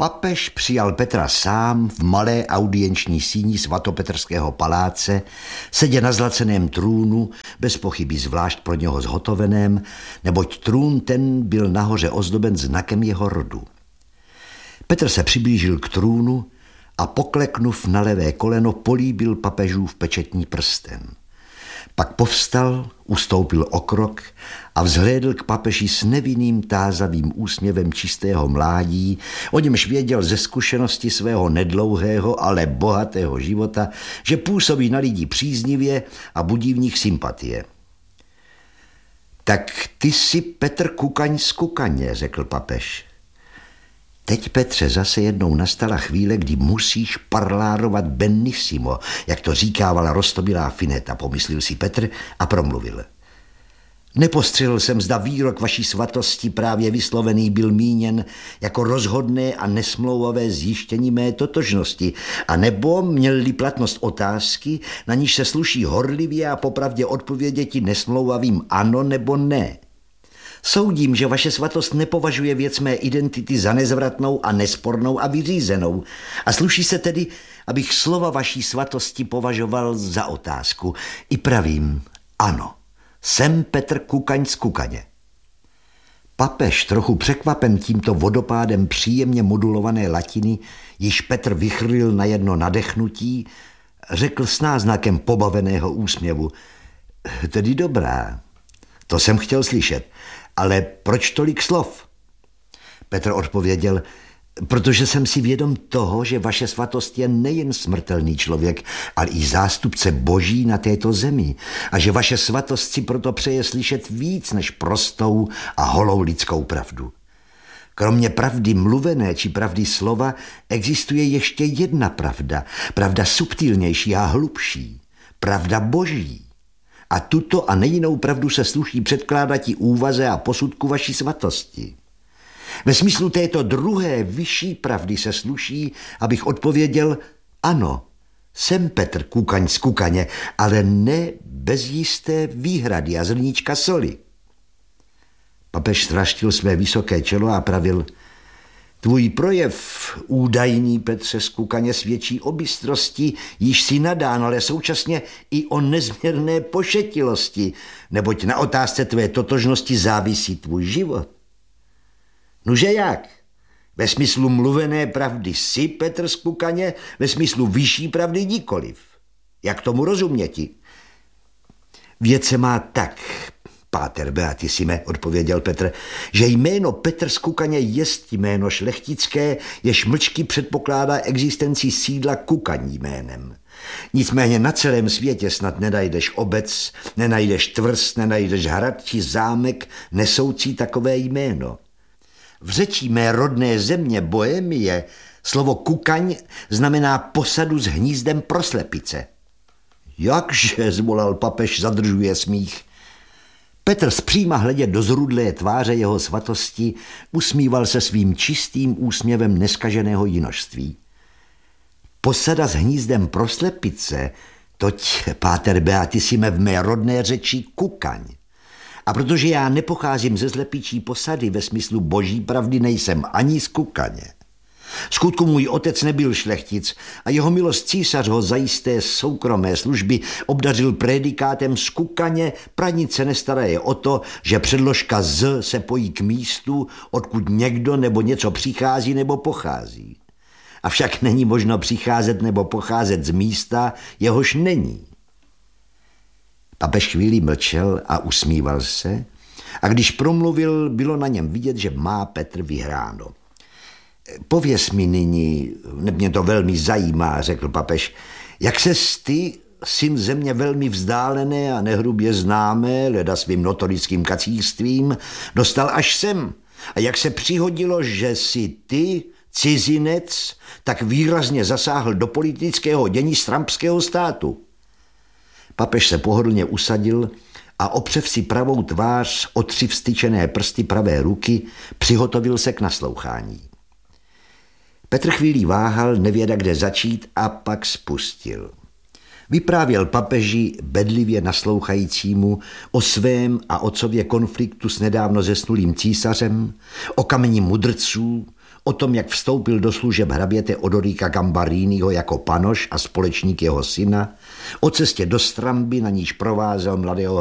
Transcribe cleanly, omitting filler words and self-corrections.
Papež přijal Petra sám v malé audienční síni svatopetrského paláce, sedě na zlaceném trůnu, bez pochyby zvlášť pro něho zhotoveném, neboť trůn ten byl nahoře ozdoben znakem jeho rodu. Petr se přiblížil k trůnu a pokleknuv na levé koleno políbil papežův pečetní prsten. Pak povstal, ustoupil o krok a vzhlédl k papeži s nevinným tázavým úsměvem čistého mládí, o němž věděl ze zkušenosti svého nedlouhého, ale bohatého života, že působí na lidi příznivě a budí v nich sympatie. Tak ty jsi Petr Kukaň z Kukaně, řekl papež. Teď, Petře, zase jednou nastala chvíle, kdy musíš parlárovat benissimo, jak to říkávala roztomilá Fineta, pomyslel si Petr a promluvil. Nepostřehl jsem, zda výrok vaší svatosti právě vyslovený byl míněn jako rozhodné a nesmlouvavé zjištění mé totožnosti, anebo měl-li platnost otázky, na níž se sluší horlivě a popravdě odpověděti nesmlouvavým ano nebo ne. Soudím, že vaše svatost nepovažuje věc mé identity za nezvratnou a nespornou a vyřízenou a sluší se tedy, abych slova vaší svatosti považoval za otázku. I pravím, ano, jsem Petr Kukaň z Kukaně. Papež, trochu překvapen tímto vodopádem příjemně modulované latiny, již Petr vychrlil na jedno nadechnutí, řekl s náznakem pobaveného úsměvu. Tedy dobrá, to jsem chtěl slyšet. Ale proč tolik slov? Petr odpověděl, protože jsem si vědom toho, že vaše svatost je nejen smrtelný člověk, ale i zástupce boží na této zemi a že vaše svatost si proto přeje slyšet víc než prostou a holou lidskou pravdu. Kromě pravdy mluvené či pravdy slova existuje ještě jedna pravda, pravda subtilnější a hlubší, pravda boží. A tuto a nejinou pravdu se sluší předkládat i úvaze a posudku vaší svatosti. Ve smyslu této druhé vyšší pravdy se sluší, abych odpověděl ano, jsem Petr Kukaň z Kukaně, ale ne bez jisté výhrady a zrníčka soli. Papež straštil své vysoké čelo a pravil, tvůj projev, údajný Petře z Kukaně, svědčí o bystrosti, již si nadán, ale současně i o nezměrné pošetilosti, neboť na otázce tvé totožnosti závisí tvůj život. Nuže jak? Ve smyslu mluvené pravdy jsi Petr z Kukaně, ve smyslu vyšší pravdy nikoliv. Jak tomu rozuměti? Věc se má tak, Páter Beatissime, odpověděl Petr, že jméno Petr z Kukaně jest jméno šlechtické, jež mlčky předpokládá existenci sídla Kukaň jménem. Nicméně na celém světě snad nenajdeš obec, nenajdeš tvrz, nenajdeš hrad či zámek nesoucí takové jméno. V řečí mé rodné země Bohemie slovo Kukaň znamená posadu s hnízdem pro slepice. Jakže, zvolal papež, zadržuje smích. Petr zpříma hledět do zrudlé tváře jeho svatosti usmíval se svým čistým úsměvem neskaženého jinožství. Posada s hnízdem pro slepice, toť, Páter Beatissime, v mé rodné řeči Kukaň. A protože já nepocházím ze slepičí posady ve smyslu boží pravdy, nejsem ani z Kukaně. Skutku můj otec nebyl šlechtic a jeho milost císař ho za jisté soukromé služby obdařil prédikátem z Kukaně, pranice nestará je o to, že předložka z se pojí k místu, odkud někdo nebo něco přichází nebo pochází. Avšak není možno přicházet nebo pocházet z místa, jehož není. Papež chvíli mlčel a usmíval se, a když promluvil, bylo na něm vidět, že má Petr vyhráno. Pověz mi nyní, mě to velmi zajímá, řekl papež, jak ses ty, syn země velmi vzdálené a nehrubě známé, leda svým notorickým kacířstvím, dostal až sem a jak se přihodilo, že si ty, cizinec, tak výrazně zasáhl do politického dění strampského státu. Papež se pohodlně usadil a opřev si pravou tvář o 3 vstyčené prsty pravé ruky, přihotovil se k naslouchání. Petr chvíli váhal, nevěda kde začít, a pak spustil. Vyprávěl papeži bedlivě naslouchajícímu o svém a otcově konfliktu s nedávno zesnulým císařem, o kameni mudrců, o tom, jak vstoupil do služeb hraběte Odoríka Gambariniho jako panoš a společník jeho syna, o cestě do Stramby, na níž provázel mladého